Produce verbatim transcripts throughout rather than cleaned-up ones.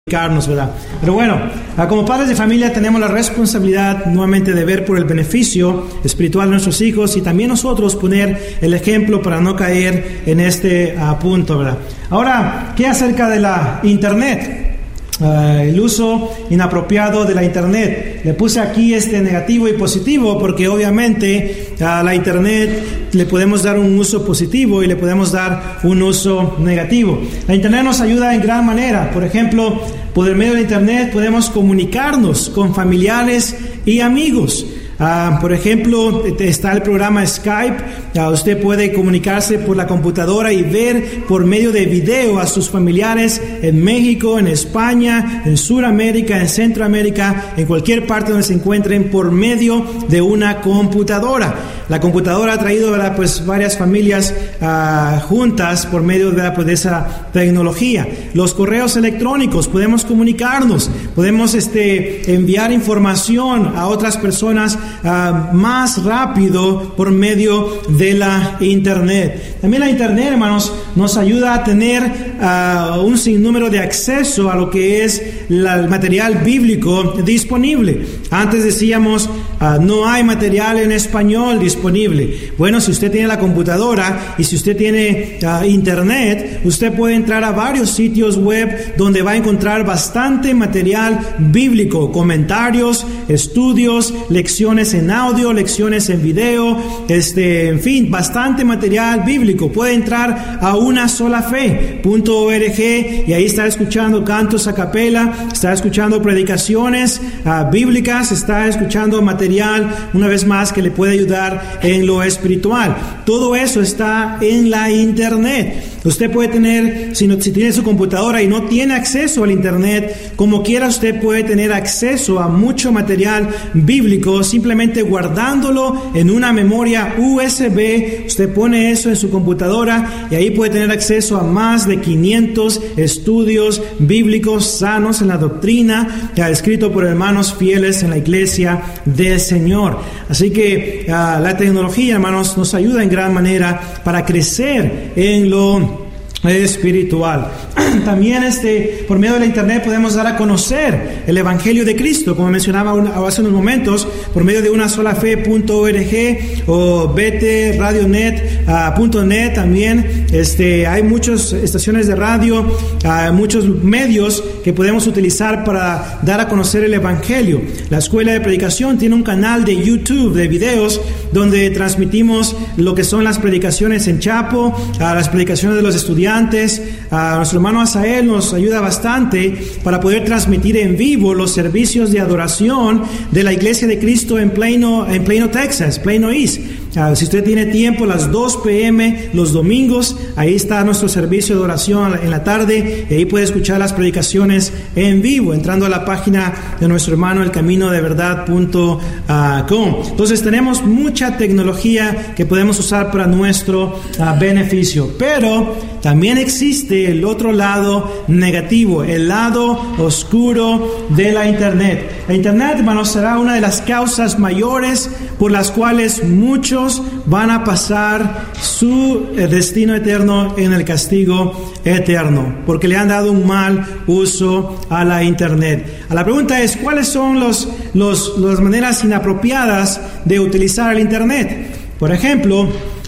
¿verdad? Pero bueno, como padres de familia tenemos la responsabilidad nuevamente de ver por el beneficio espiritual de nuestros hijos y también nosotros poner el ejemplo para no caer en este uh, punto, ¿verdad? Ahora, ¿qué acerca de la internet? Uh, el uso inapropiado de la internet. Le puse aquí este negativo y positivo porque obviamente a la internet le podemos dar un uso positivo y le podemos dar un uso negativo. La internet nos ayuda en gran manera. Por ejemplo, por medio de la internet podemos comunicarnos con familiares y amigos. Uh, por ejemplo, está el programa Skype. Uh, usted puede comunicarse por la computadora y ver por medio de video a sus familiares en México, en España, en Sudamérica, en Centroamérica, en cualquier parte donde se encuentren por medio de una computadora. La computadora ha traído, ¿verdad?, pues varias familias uh, juntas por medio, ¿verdad?, pues de esa tecnología. Los correos electrónicos, podemos comunicarnos, podemos este, enviar información a otras personas Uh, más rápido por medio de la internet. También la internet, hermanos, nos ayuda a tener uh, un sinnúmero de acceso a lo que es la, el material bíblico disponible. Antes decíamos, uh, no hay material en español disponible. Bueno, si usted tiene la computadora y si usted tiene uh, internet, usted puede entrar a varios sitios web donde va a encontrar bastante material bíblico, comentarios, estudios, lecciones en audio, lecciones en video, este, en fin, bastante material bíblico. Puede entrar a una sola fe punto org y ahí está escuchando cantos a capela, está escuchando predicaciones uh, bíblicas, está escuchando material, una vez más, que le puede ayudar en lo espiritual. Todo eso está en la internet. Usted puede tener, si, no, si tiene su computadora y no tiene acceso al internet, como quiera usted puede tener acceso a mucho material bíblico simplemente guardándolo en una memoria U S B. Usted pone eso en su computadora y ahí puede tener acceso a más de quinientos estudios bíblicos sanos en la doctrina, ya escrito por hermanos fieles en la iglesia del Señor. Así que uh, la tecnología, hermanos, nos ayuda en gran manera para crecer en lo espiritual. También este, por medio de la internet podemos dar a conocer el Evangelio de Cristo, como mencionaba un, hace unos momentos, por medio de una sola fe punto org o bete radio net punto net. También este, hay muchas estaciones de radio, uh, muchos medios que podemos utilizar para dar a conocer el Evangelio. La Escuela de Predicación tiene un canal de YouTube de videos donde transmitimos lo que son las predicaciones en Chapo, uh, las predicaciones de los estudiantes. A nuestro hermano Asael nos ayuda bastante para poder transmitir en vivo los servicios de adoración de la Iglesia de Cristo en Plano, en Plano, Texas, Plano East. Uh, si usted tiene tiempo, las dos p.m. los domingos, ahí está nuestro servicio de oración en la tarde, y ahí puede escuchar las predicaciones en vivo, entrando a la página de nuestro hermano el camino de verdad punto com. Entonces tenemos mucha tecnología que podemos usar para nuestro uh, beneficio, pero también existe el otro lado negativo, el lado oscuro de la internet. La internet, hermanos, será una de las causas mayores por las cuales muchos van a pasar su destino eterno en el castigo eterno, porque le han dado un mal uso a la internet. A la pregunta es, ¿cuáles son los, los, las maneras inapropiadas de utilizar el internet? Por ejemplo,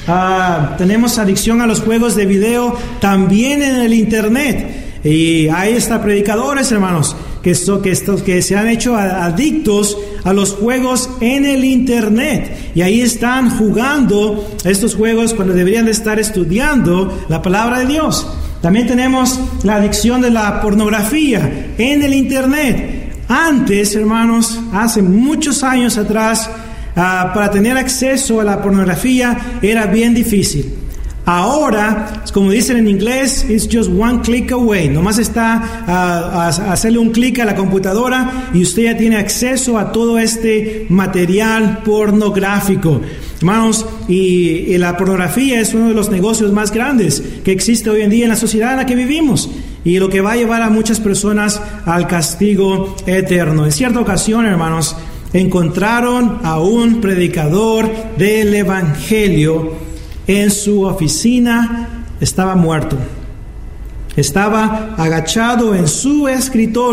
Uh, tenemos adicción a los juegos de video también en el internet, y hay hasta predicadores, hermanos, que, so, que, estos, que se han hecho adictos a los juegos en el internet, y ahí están jugando estos juegos cuando deberían de estar estudiando la palabra de Dios. También tenemos la adicción de la pornografía en el internet. Antes, hermanos, hace muchos años atrás, Uh, para tener acceso a la pornografía era bien difícil. Ahora, como dicen en inglés, it's just one click away. Nomás está uh, a, a hacerle un clic a la computadora y usted ya tiene acceso a todo este material pornográfico. Hermanos, y, y la pornografía es uno de los negocios más grandes que existe hoy en día en la sociedad en la que vivimos, y lo que va a llevar a muchas personas al castigo eterno. En cierta ocasión, hermanos, encontraron a un predicador del Evangelio en su oficina, estaba muerto. Estaba agachado en su escritorio